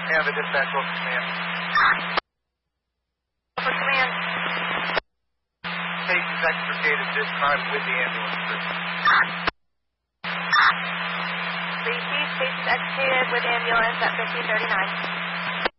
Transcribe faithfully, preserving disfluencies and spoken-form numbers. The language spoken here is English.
Yeah, the dispatch local command. For command. Station is extricated this time with the ambulance crew. Receive station extricated with ambulance at fifteen thirty-nine.